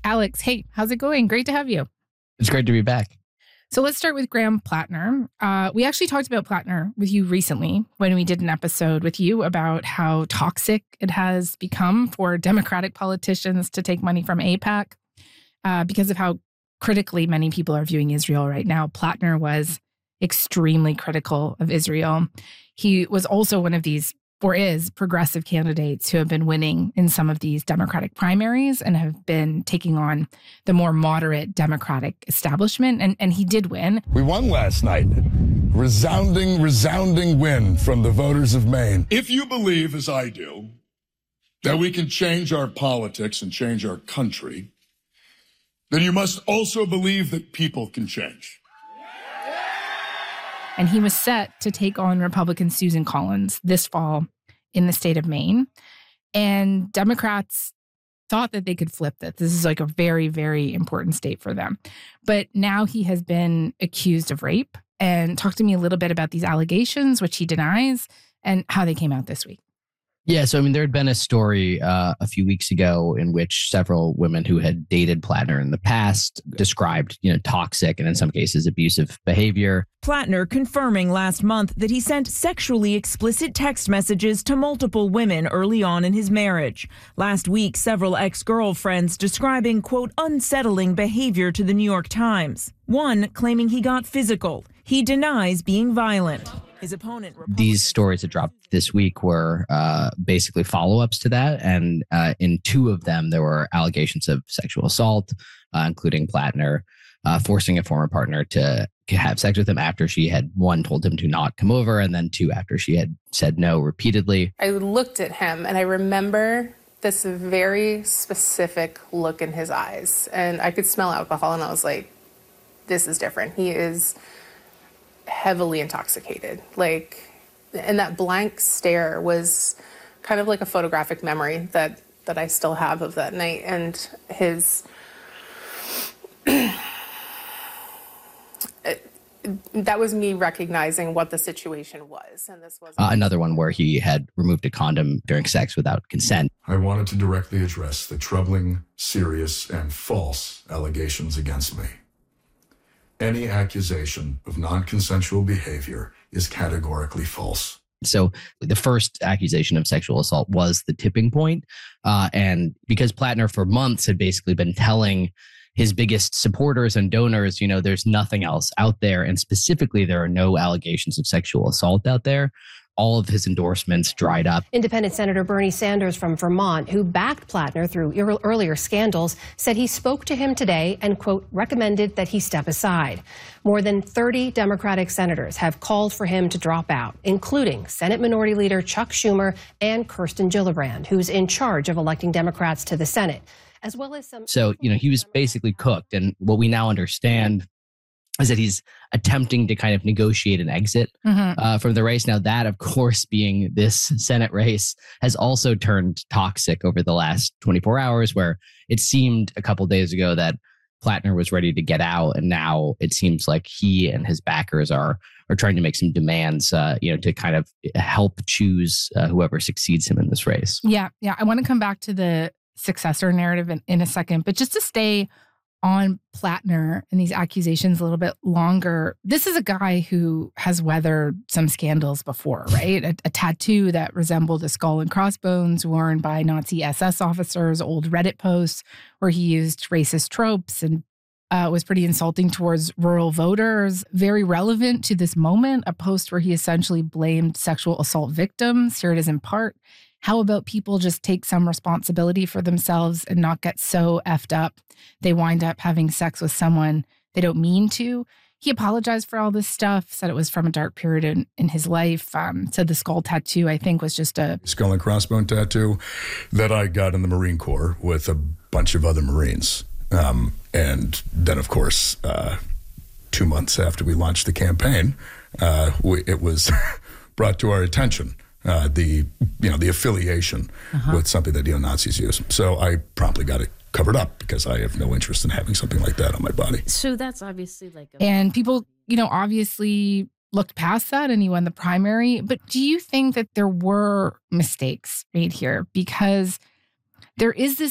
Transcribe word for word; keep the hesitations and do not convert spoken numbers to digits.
Alex, hey, how's it going? Great to have you. It's great to be back. So let's start with Graham Plattner. Uh, we actually talked about Plattner with you recently when we did an episode with you about how toxic it has become for Democratic politicians to take money from AIPAC uh, because of how critically many people are viewing Israel right now. Plattner was extremely critical of Israel. He was also one of these, or is, progressive candidates who have been winning in some of these Democratic primaries and have been taking on the more moderate Democratic establishment. And, and he did win. We won last night. Resounding, resounding win from the voters of Maine. If you believe, as I do, that we can change our politics and change our country, then you must also believe that people can change. And he was set to take on Republican Susan Collins this fall in the state of Maine. And Democrats thought that they could flip this. This is like a very, very important state for them. But now he has been accused of rape. And talk to me a little bit about these allegations, which he denies, and how they came out this week. Yeah, so I mean, there had been a story uh, a few weeks ago in which several women who had dated Plattner in the past described, you know, toxic and in some cases abusive behavior. Plattner confirming last month that he sent sexually explicit text messages to multiple women early on in his marriage. Last week, several ex-girlfriends describing, quote, unsettling behavior to the New York Times. One claiming he got physical. He denies being violent. His opponent, These stories that dropped this week were uh, basically follow-ups to that. And uh, in two of them, there were allegations of sexual assault, uh, including Plattner uh, forcing a former partner to have sex with him after she had, one, told him to not come over, and then two, after she had said no repeatedly. I looked at him and I remember this very specific look in his eyes. And I could smell alcohol and I was like, this is different. He is heavily intoxicated. Like, and that blank stare was kind of like a photographic memory that that I still have of that night. And his it, that was me recognizing what the situation was. And this was uh, another one where he had removed a condom during sex without consent. I wanted to directly address the troubling, serious, and false allegations against me. Any accusation of non-consensual behavior is categorically false. So the first accusation of sexual assault was the tipping point. Uh, and because Plattner for months had basically been telling his biggest supporters and donors, you know, there's nothing else out there. And specifically, there are no allegations of sexual assault out there. All of his endorsements dried up. Independent Senator Bernie Sanders from Vermont, who backed Plattner through earlier scandals, said he spoke to him today and, quote, recommended that he step aside. More than thirty Democratic senators have called for him to drop out, including Senate Minority Leader Chuck Schumer and Kirsten Gillibrand, who's in charge of electing Democrats to the Senate, as well as some... So, you know, he was basically cooked. And what we now understand is that he's attempting to kind of negotiate an exit mm-hmm. uh, from the race. Now, that, of course, being this Senate race, has also turned toxic over the last twenty-four hours, where it seemed a couple days ago that Plattner was ready to get out. And now it seems like he and his backers are are trying to make some demands, uh, you know, to kind of help choose uh, whoever succeeds him in this race. Yeah, yeah. I want to come back to the successor narrative in, in a second, but just to stay on Plattner and these accusations a little bit longer. This is a guy who has weathered some scandals before, right? A, a tattoo that resembled a skull and crossbones worn by Nazi S S officers, old Reddit posts where he used racist tropes and uh, was pretty insulting towards rural voters. Very relevant to this moment, a post where he essentially blamed sexual assault victims. Here it is in part. How about people just take some responsibility for themselves and not get so effed up they wind up having sex with someone they don't mean to? He apologized for all this stuff, said it was from a dark period in, in his life. Um, said the skull tattoo, I think, was just a... Skull and crossbone tattoo that I got in the Marine Corps with a bunch of other Marines. Um, and then, of course, uh, two months after we launched the campaign, uh, we, it was brought to our attention. Uh, the you know the affiliation uh-huh. with something that neo-Nazis use. So I promptly got it covered up because I have no interest in having something like that on my body. So that's obviously like a- And people, you know, obviously looked past that and he won the primary. But do you think that there were mistakes made here? Because there is this